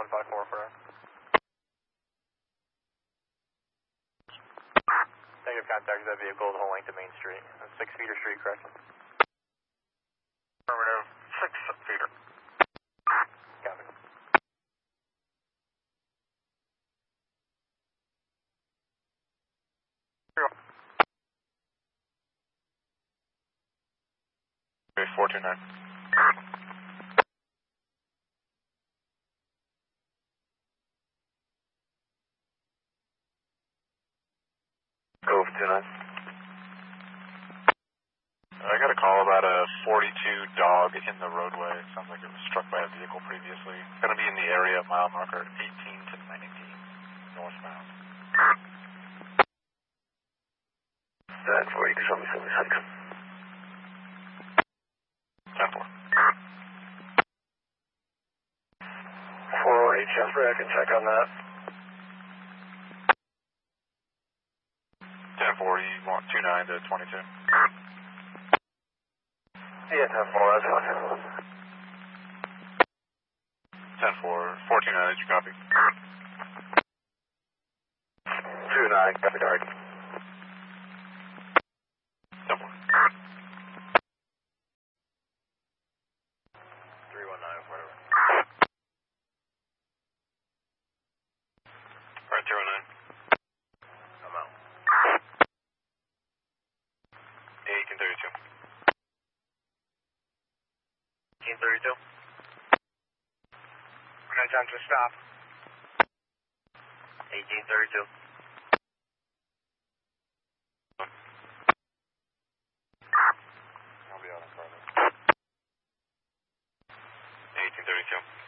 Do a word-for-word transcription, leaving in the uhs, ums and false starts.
one five four for her. Negative contact that vehicle the whole length of Main Street. That's six feet of street, correct? Affirmative, six feet. Copy. four two nine. Go two nine. I got a call about a forty-two dog in the roadway. Sounds like it was struck by a vehicle previously. It's going to be in the area of mile marker eighteen to nineteen, northbound. That forty-two, something, something, something. ten four. four oh eight Jasper, I can check on that. ten four, you want two nine to twenty-two? Yeah, ten four, that's fine. ten four, four two nine, did you copy? two nine, copy, Dark. ten four. three one nine, whatever. Alright, three one nine. I'm out. eighteen thirty-two. eighteen thirty-two. Okay, time to stop. eighteen thirty-two. I'll be out in front of it. eighteen thirty-two.